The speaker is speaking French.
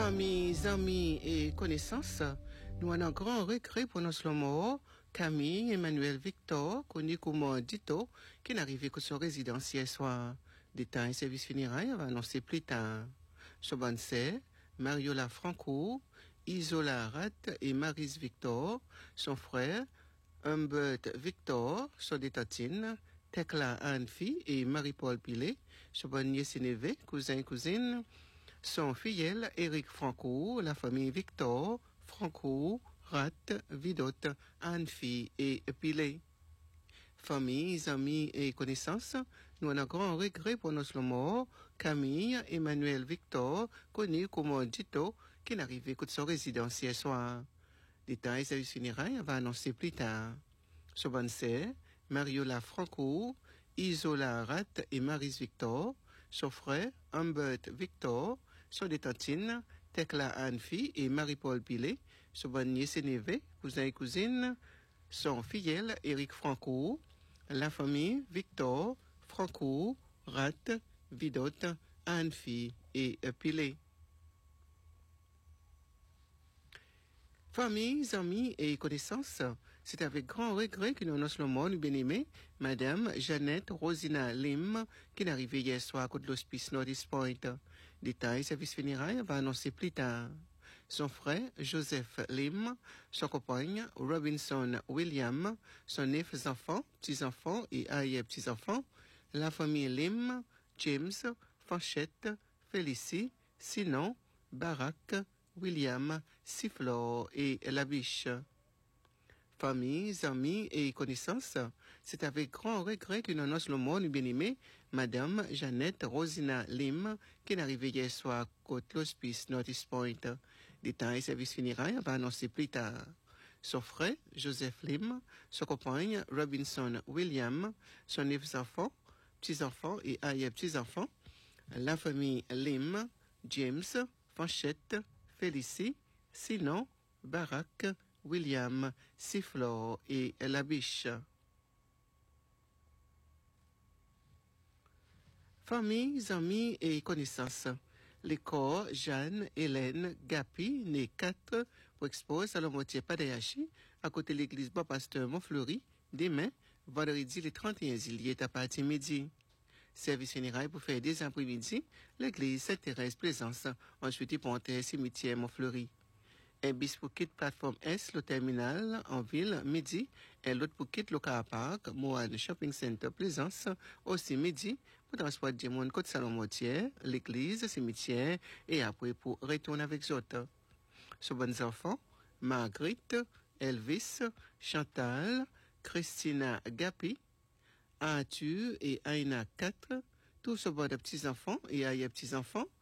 Familles, amis et connaissances, nous avons un grand regret pour nos mort, Camille Emmanuel Victor, connu comme Dito, qui n'est arrivé que son résidence hier soir. Détails et services funérailles va annoncer plus tard. Son bonne sœur, Mariola Franco, Isola Rat et Maris Victor, son frère, Humbert Victor, son détatine, Tekla Anne-Fille et Marie-Paul Pilet, son bonne nièce et neveu, cousin et cousine, son filleul Éric Franco, la famille Victor, Franco, Rat, Vidot, Anne-Fille et Pilet. Familles, amis et connaissances, nous avons un grand regret pour nos morts, Camille Emmanuel Victor, connu comme Dito, qui n'est arrivé que de son résidence hier soir. Détails et services funérailles va annoncer plus tard. Son bonne sœur, Mariola Franco, Isola Rat et Maris Victor, son frère, Humbert Victor, son détantine, Tekla Anne-Fille et Marie-Paul Pilet, son bonne nièce et neveu, cousin et cousine, son filleul Éric Franco, la famille Victor, Franco, Rat, Vidot, Anne-Fille et Pilet. Familles, amis et connaissances, c'est avec grand regret que nous annonçons le monde bien-aimé, Madame Jeannette Rosina Lim, qui est arrivée hier soir à côté de l'hospice Northeast Point. Détails, service funérailles va annoncer plus tard. Son frère, Joseph Lim, son compagne, Robinson William, son 9 enfants, petits-enfants et arrière-petits-enfants, la famille Lim, James, Fanchette, Félicie, Sinon, Barack, William, Sifflor et Labiche. Familles, amis et connaissances, c'est avec grand regret que nous annonçons le monde bien-aimé, Madame Jeannette Rosina Lim, qui est arrivée hier soir à côté de l'hospice Northeast Point. Détails et services funérailles va annoncer plus tard. Son frère, Joseph Lim, son compagne, Robinson William, son 9 enfants, petits-enfants et arrière-petits-enfants, la famille Lim, James, Fanchette, Félicie, Sinon, Barack, William, Sifflor et Labiche. Familles, amis et connaissances. Les corps Jeanne, Hélène, Gapi, née 4, pour exposer à la moitié Padayachi, à côté de l'église Bas-Pasteur Montfleury, demain, vendredi le 31 juillet à partir midi. Service funérailles pour faire des après-midi, l'église Sainte-Thérèse Plaisance, ensuite Pontet, cimetière Montfleury. Un bis pour quitter plateforme S, le terminal, en ville, midi, et l'autre pour quitter le car park, Moine Shopping Center Plaisance, aussi midi, pour transporter des monde côte Salon-Mortier, l'église, cimetière, et après pour retourner avec les autres. Sur bonnes enfants, Marguerite, Elvis, Chantal, Christina Gapi, Arthur et Aina 4, tous au bord de petits-enfants et arrière petits-enfants,